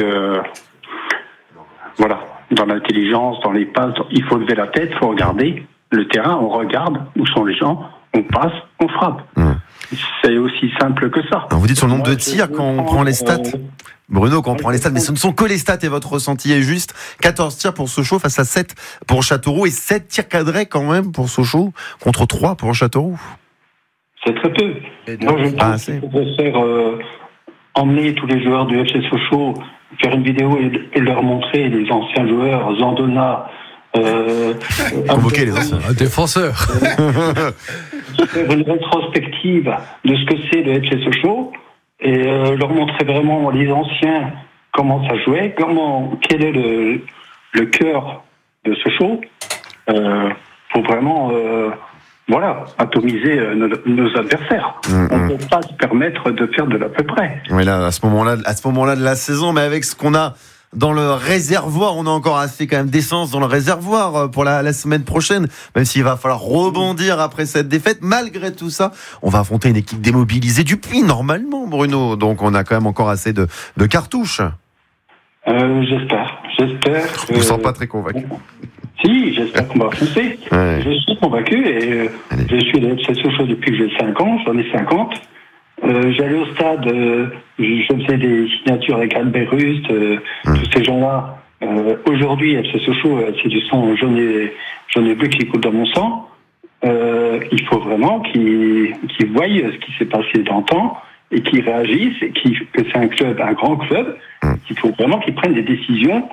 dans l'intelligence, dans les passes, il faut lever la tête, il faut regarder le terrain, on regarde où sont les gens, on passe, on frappe. C'est aussi simple que ça. Alors vous dites sur le nombre de tirs quand on prend les stats, Bruno, quand on prend les stats, mais ce ne sont que les stats et votre ressenti est juste. 14 tirs pour Sochaux face à 7 pour Châteauroux et 7 tirs cadrés quand même pour Sochaux contre 3 pour Châteauroux. C'est très peu. Moi je pense qu'il faudrait faire emmener tous les joueurs du FC Sochaux, faire une vidéo et leur montrer les anciens joueurs, Zandona, convoquer les anciens défenseurs. Faire une rétrospective de ce que c'est le FC Sochaux et leur montrer vraiment les anciens comment ça jouait, quel est le cœur de Sochaux pour vraiment atomiser nos adversaires. On ne peut pas se permettre de faire de l'à peu près. Oui, là, à ce moment-là de la saison, mais avec ce qu'on a dans le réservoir, on a encore assez quand même d'essence dans le réservoir pour la semaine prochaine, même s'il va falloir rebondir après cette défaite. Malgré tout ça, on va affronter une équipe démobilisée du Puy, normalement, Bruno. Donc on a quand même encore assez de cartouches. J'espère. Je ne me sens pas très convaincu. Si, j'espère qu'on va foncer. Ouais. Je suis convaincu et je suis le FC Sochaux depuis que j'ai 5 ans, j'en ai 50. J'allais au stade, je faisais des signatures avec Albert Rust, tous ces gens-là. Aujourd'hui, FC Sochaux, c'est du sang jaune et bleu qui coule dans mon sang. Il faut vraiment qu'ils voient ce qui s'est passé dans le temps et qu'ils réagissent et que c'est un grand club. Il faut vraiment qu'ils prennent des décisions.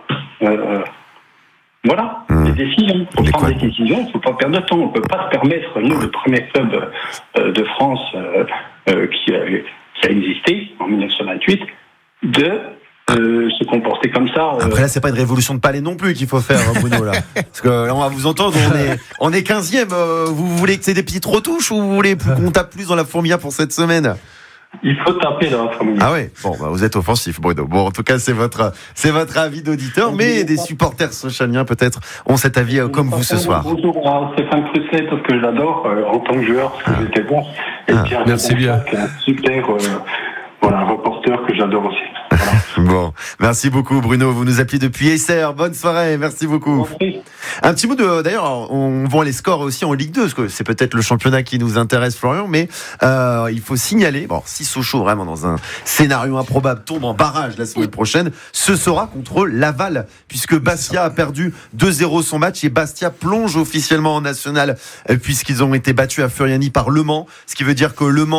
Des décisions. Pour prendre des décisions, il ne faut pas perdre de temps. On ne peut pas se permettre, nous, le premier club de France qui a existé en 1928, de se comporter comme ça. Après là, c'est pas une révolution de palais non plus qu'il faut faire, Bruno, là. Parce que là, on va vous entendre, on est 15e. Vous voulez que c'est des petites retouches ou vous voulez qu'on tape plus dans la fourmilière pour cette semaine ? Il faut taper dans la fourmilière. Ah ouais. Bon, vous êtes offensif, Bruno. Bon, en tout cas, c'est votre avis d'auditeur, mais des supporters sochaliens peut-être ont cet avis comme vous ce soir. Bonjour à Stéphane Crusset, parce que je l'adore en tant que joueur, parce que j'étais bon. Et puis merci bien. Un super reporter que j'adore aussi. Voilà. Bon, merci beaucoup Bruno, vous nous appelez depuis Essert, bonne soirée, merci beaucoup. Un petit mot d'ailleurs, on voit les scores aussi en Ligue 2, parce que c'est peut-être le championnat qui nous intéresse, Florian, mais il faut signaler, si Sochaux vraiment dans un scénario improbable tombe en barrage la semaine prochaine, ce sera contre Laval, puisque Bastia a perdu 2-0 son match et Bastia plonge officiellement en national, puisqu'ils ont été battus à Furiani par Le Mans, ce qui veut dire que Le Mans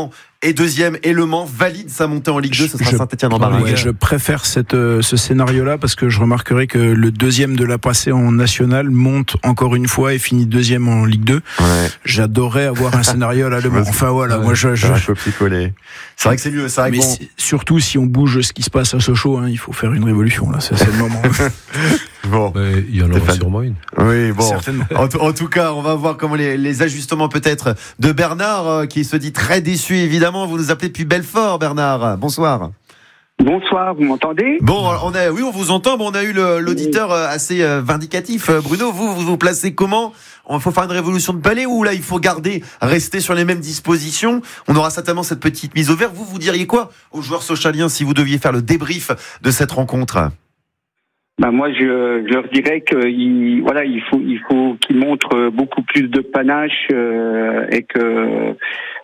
est deuxième et Le Mans valide sa montée en Ligue 2. Ce sera Saint-Etienne en barrage. Ouais, je préfère ce scénario-là parce que je remarquerai que le deuxième de la passée en national monte encore une fois et finit deuxième en Ligue 2. Ouais. J'adorerais avoir un scénario là. Enfin voilà, moi je copier-coller. C'est vrai que c'est mieux. C'est vrai mais surtout si on bouge ce qui se passe à Sochaux, il faut faire une révolution là. C'est le moment. Bon, il y en aura sûrement une. Oui, bon. Certainement. En tout cas, on va voir comment les ajustements peut-être de Bernard qui se dit très déçu évidemment. Vous nous appelez depuis Belfort, Bernard. Bonsoir. Bonsoir, vous m'entendez ? Bon, oui, on vous entend. Bon, on a eu l'auditeur assez vindicatif. Bruno, vous placez comment ? Il faut faire une révolution de palais ou là il faut rester sur les mêmes dispositions ? On aura certainement cette petite mise au vert. Vous diriez quoi aux joueurs sochaliens si vous deviez faire le débrief de cette rencontre ? Moi, je leur dirais qu'il faut qu'ils montrent beaucoup plus de panache et que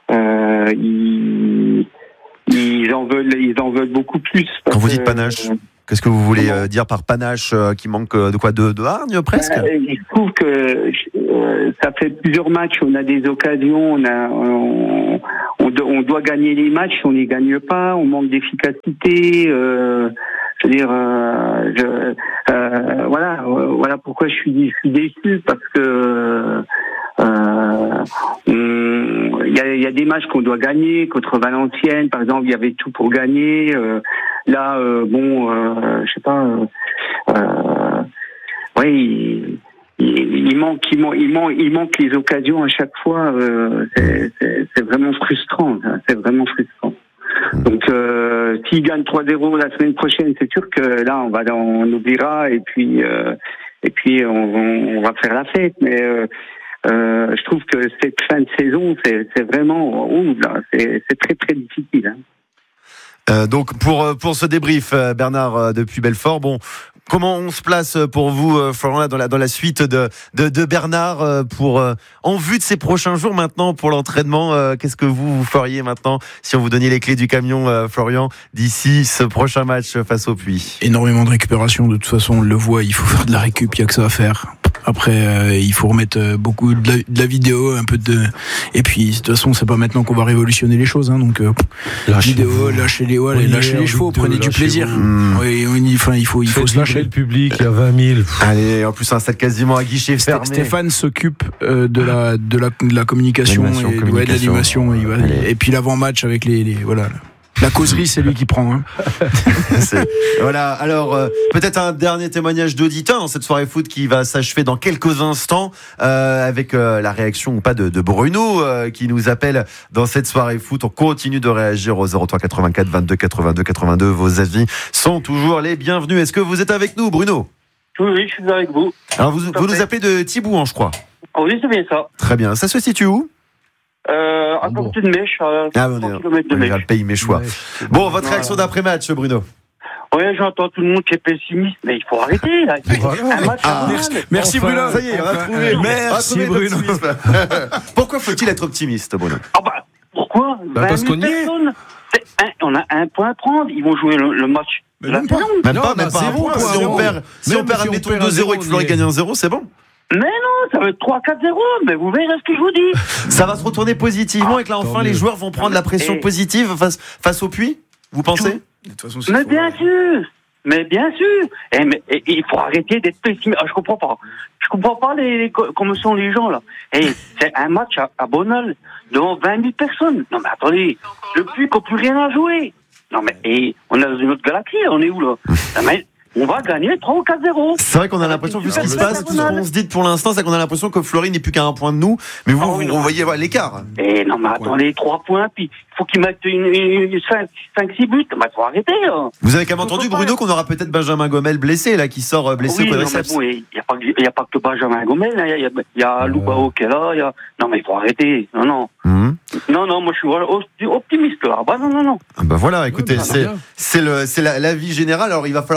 ils en veulent beaucoup plus. Quand vous dites panache, qu'est-ce que vous voulez dire par panache qui manque de quoi, de hargne presque ? Je trouve que ça fait plusieurs matchs, on a des occasions, on doit gagner les matchs, on les gagne pas, on manque d'efficacité. C'est-à-dire, voilà pourquoi je suis déçu parce que il y a des matchs qu'on doit gagner contre Valenciennes, par exemple, il y avait tout pour gagner. Je sais pas. Il manque les occasions à chaque fois. C'est vraiment frustrant. C'est vraiment frustrant. Donc, s'il gagne 3-0 la semaine prochaine, c'est sûr que là, on oubliera et puis on va faire la fête. Mais je trouve que cette fin de saison, c'est vraiment, c'est très très difficile. Donc pour ce débrief, Bernard depuis Belfort, comment on se place pour vous, Florian, dans la suite de Bernard en vue de ces prochains jours maintenant pour l'entraînement? Qu'est-ce que vous feriez maintenant si on vous donnait les clés du camion, Florian, d'ici ce prochain match face au Puy? Énormément de récupération, de toute façon on le voit, il faut faire de la récup, il n'y a que ça à faire. Après, il faut remettre beaucoup de la vidéo, un peu et puis de toute façon c'est pas maintenant qu'on va révolutionner les choses, donc lâchez les chevaux, prenez du plaisir. Oui, il faut se lâcher. Le public, il y a 20 000. Allez, en plus un stade quasiment à guichet fermé. Stéphane s'occupe de la communication et de l'animation, et puis l'avant-match avec la causerie, c'est lui qui prend. Voilà. Alors, peut-être un dernier témoignage d'auditeur dans cette soirée foot qui va s'achever dans quelques instants avec la réaction ou pas de Bruno qui nous appelle dans cette soirée foot. On continue de réagir au 03 84 22 82 82. Vos avis sont toujours les bienvenus. Est-ce que vous êtes avec nous, Bruno? Oui, je suis avec vous. Alors, vous nous appelez de Thibouan, je crois. Oui, c'est bien ça. Très bien. Ça se situe où? À côté de Mèche, à 3 km de Mèche. Le pays méchois. Bon, votre réaction d'après-match, Bruno? Oui, j'entends tout le monde qui est pessimiste, mais il faut arrêter, là. Un match merci Bruno. Ça y est, on a trouvé. Merci Bruno. Pourquoi faut-il être optimiste, Bruno? Pourquoi? Parce qu'on y est. On a un point à prendre. Ils vont jouer le match. Même pas un point. Si on perd, admettons 2-0 et que Fleury gagne 1-0, c'est bon. Mais non, ça va être 3-4-0, mais vous verrez ce que je vous dis. Ça va se retourner positivement et que là, enfin, les joueurs vont prendre la pression positive face au Puy, vous pensez? Mais bien sûr. Mais il faut arrêter d'être pessimiste. Je comprends pas. Comment sont les gens, là. C'est un match à Bonal, devant 20 000 personnes. Non, mais attendez, le Puy n'a plus rien à jouer. Non, mais on est dans une autre galaxie, on est où, là? On va gagner 3 ou 4-0. C'est vrai qu'on a l'impression, vu ce qui se passe, tout ce qu'on se dit pour l'instant, c'est qu'on a l'impression que Fleury n'est plus qu'à un point de nous. Mais vous voyez l'écart. Non, mais attendez, 3 points, puis il faut qu'ils mettent 5-6 buts. Il faut arrêter. Vous avez quand même entendu, Bruno, qu'on aura peut-être Benjamin Gomel blessé, là, qui sort blessé au quadriceps. Il n'y a pas que Benjamin Gomel, il y a Loubao qui est là. Non, mais il faut arrêter. Non. Non, moi je suis optimiste là. Non. Voilà, écoutez, c'est la vie générale. Alors il va falloir quand même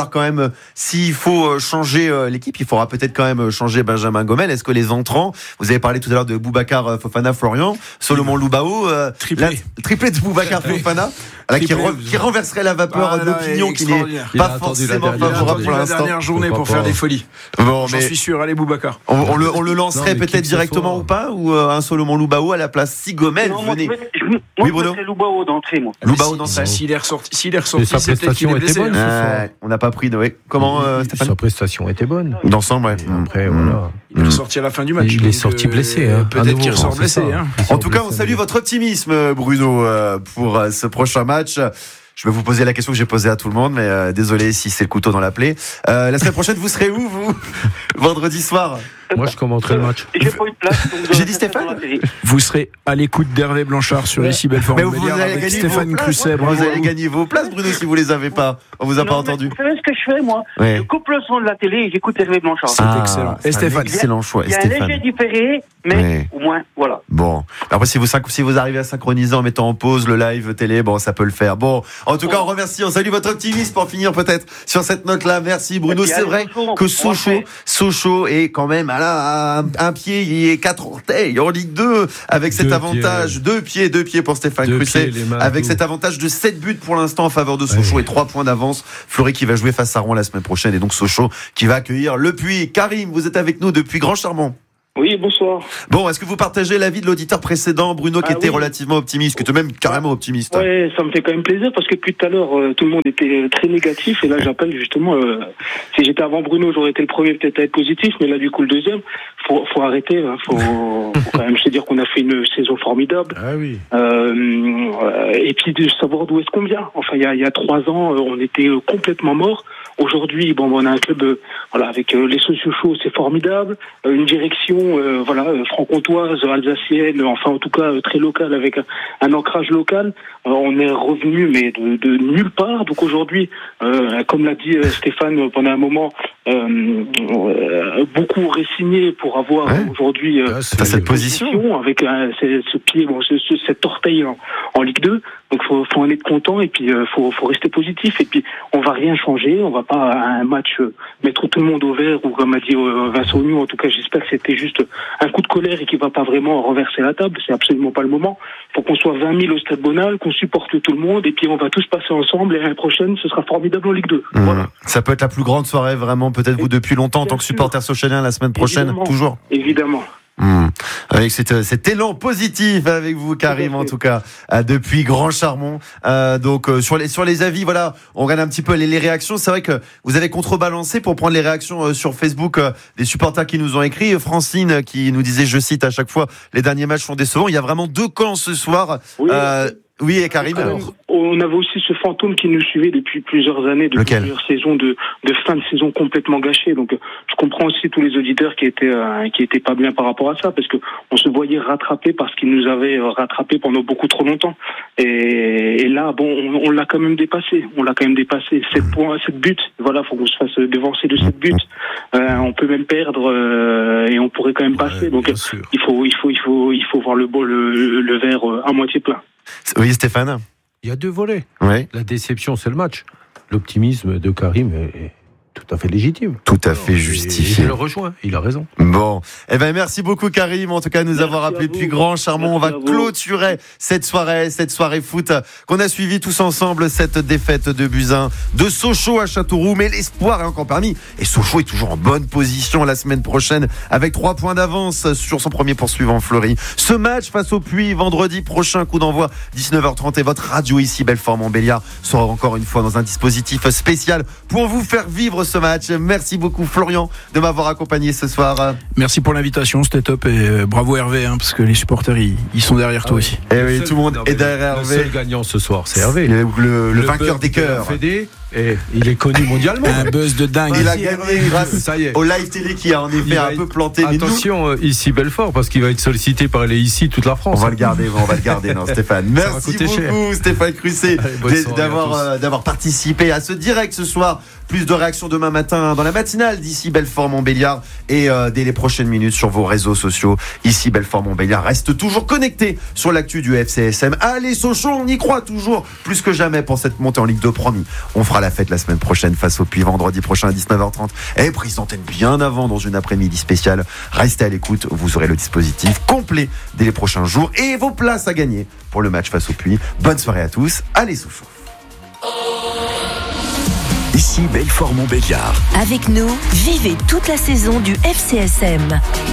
même, s'il faut changer l'équipe, il faudra peut-être quand même changer Benjamin Gomel. Est-ce que les entrants, vous avez parlé tout à l'heure de Boubacar Fofana, Florian, Solomon Loubao, triplé de Boubacar Fofana, qui renverserait la vapeur d'opinion qui n'est pas forcément favorable pour l'instant. La dernière journée pour faire des folies. Bon, j'en suis sûr. Allez, Boubacar. On le lancerait peut-être directement ou pas, ou un Solomon Loubao à la place si Gomel venait. Oui, Bruno. C'est Loubao d'entrée, moi. Loubao d'entrée. S'il est ressorti, sa prestation était bonne. On n'a pas pris de. Comment Stéphane ? Sa prestation était bonne. D'ensemble, ouais. Après, voilà. Il est sorti à la fin du match. Il est sorti blessé. Peut-être qu'il ressort blessé. En tout cas, on salue votre optimisme, Bruno, pour ce prochain match. Je vais vous poser la question que j'ai posée à tout le monde, mais désolé si c'est le couteau dans la plaie. La semaine prochaine, vous serez où, vous ? Vendredi soir ? Moi, je commenterai le match. J'ai pas eu de place. J'ai dit Stéphane ? Vous serez à l'écoute d'Hervé Blanchard sur ici Belfort. Mais vous allez gagner Stéphane Crusset. Vous allez gagner vos places, Bruno, si vous les avez pas. On vous a pas entendu. Vous savez ce que je fais, moi ? Je coupe le son de la télé et j'écoute Hervé Blanchard. C'est excellent. Et Stéphane ? Excellent choix. Il y a un léger différé, mais au moins, voilà. Bon. Après, si vous arrivez à synchroniser en mettant en pause le live télé, bon, ça peut le faire. Bon. En tout cas, on remercie. On salue votre optimisme pour finir peut-être sur cette note-là. Merci, Bruno. C'est vrai que Sochaux est quand même à un pied, il est 4 orteils en Ligue 2 avec cet avantage. Deux pieds pour Stéphane Crusset. Avec cet avantage de 7 buts pour l'instant en faveur de Sochaux et 3 points d'avance. Fleury qui va jouer face à Rouen la semaine prochaine et donc Sochaux qui va accueillir Le Puy. Karim, vous êtes avec nous depuis Grand Charmont. Oui, bonsoir. Bon, est-ce que vous partagez l'avis de l'auditeur précédent, Bruno, qui était relativement optimiste, qui était même carrément optimiste? Ouais, ça me fait quand même plaisir parce que depuis tout à l'heure, tout le monde était très négatif et là, j'appelle justement. Si j'étais avant Bruno, j'aurais été le premier peut-être à être positif, mais là, du coup, le deuxième, faut arrêter. Faut quand même se dire qu'on a fait une saison formidable. Ah oui. Et puis de savoir d'où est-ce qu'on vient. Enfin, il y a 3 ans, on était complètement morts. Aujourd'hui, on a un club, avec les sociaux chauds, c'est formidable. Une direction, franc-comtoise, alsacienne, enfin en tout cas très locale, avec un ancrage local. On est revenu, mais de nulle part. Donc aujourd'hui, comme l'a dit Stéphane pendant un moment, beaucoup auraient signé pour avoir aujourd'hui cette position avec ce pied, cet orteil en Ligue 2. Donc faut en être content et puis faut rester positif et puis on va rien changer, on va pas à un match mettre tout le monde au vert ou comme a dit Vincent Ognou, en tout cas j'espère que c'était juste un coup de colère et qu'il va pas vraiment renverser la table, c'est absolument pas le moment. Faut qu'on soit 20 000 au Stade Bonal, qu'on supporte tout le monde et puis on va tous passer ensemble et l'année prochaine ce sera formidable en Ligue 2. Voilà. Ça peut être la plus grande soirée vraiment peut-être vous depuis longtemps en tant que supporter sochalien la semaine prochaine, évidemment, toujours. Évidemment. Avec cet élan positif avec vous Karim en tout cas depuis Grand Charmont. Donc sur les avis, on regarde un petit peu les réactions. C'est vrai que vous avez contrebalancé pour prendre les réactions sur Facebook des supporters qui nous ont écrit. Francine qui nous disait, je cite à chaque fois, les derniers matchs sont décevants. Il y a vraiment 2 camps ce soir. Oui, et Karim. On avait aussi ce fantôme qui nous suivait depuis plusieurs années, depuis plusieurs saisons de fin de saison complètement gâchée. Donc, je comprends aussi tous les auditeurs qui étaient pas bien par rapport à ça, parce que on se voyait rattrapé parce qu'ils nous avaient rattrapé pendant beaucoup trop longtemps. Et là, on l'a quand même dépassé. 7 points, 7 buts. Voilà, faut qu'on se fasse devancer de 7 buts. On peut même perdre et on pourrait quand même passer. Donc, il faut voir le verre à moitié plein. Oui, Stéphane. Il y a 2 volets. Ouais. La déception, c'est le match. L'optimisme de Karim est tout à fait légitime. Tout à fait justifié. Je le rejoins, il a raison. Bon, merci beaucoup Karim, en tout cas de nous avoir appelé depuis Grand Charmont. On va clôturer cette soirée foot qu'on a suivi tous ensemble, cette défaite de Buzyn, de Sochaux à Châteauroux, mais l'espoir est encore permis. Et Sochaux est toujours en bonne position la semaine prochaine avec 3 points d'avance sur son premier poursuivant Fleury. Ce match face au Puy vendredi prochain, coup d'envoi 19h30 et votre radio ici Belfort-Montbéliard sera encore une fois dans un dispositif spécial pour vous faire vivre ce match. Merci beaucoup Florian de m'avoir accompagné ce soir. Merci pour l'invitation, c'était top et bravo Hervé parce que les supporters ils sont derrière toi aussi. Et oui, tout le monde est derrière Hervé. Le seul gagnant ce soir, c'est Hervé. Le vainqueur des cœurs. Et il est connu mondialement. Un buzz de dingue. Il a gagné grâce au live télé qui a en effet un peu planté. Attention, ici Belfort, parce qu'il va être sollicité par les ici toute la France. On va le garder, non, Stéphane. Merci beaucoup, Stéphane Crusset, d'avoir participé à ce direct ce soir. Plus de réactions demain matin dans la matinale d'ici Belfort-Montbéliard et dès les prochaines minutes sur vos réseaux sociaux. Ici Belfort-Montbéliard reste toujours connecté sur l'actu du FCSM. Allez Sochaux, on y croit toujours plus que jamais pour cette montée en Ligue 2, promis. On fera la fête la semaine prochaine face au Puy, vendredi prochain à 19h30. Et prise d'antenne bien avant dans une après-midi spéciale. Restez à l'écoute, vous aurez le dispositif complet dès les prochains jours et vos places à gagner pour le match face au Puy. Bonne soirée à tous, allez Sochaux. Ici Belfort-Montbéliard. Avec nous, vivez toute la saison du FCSM.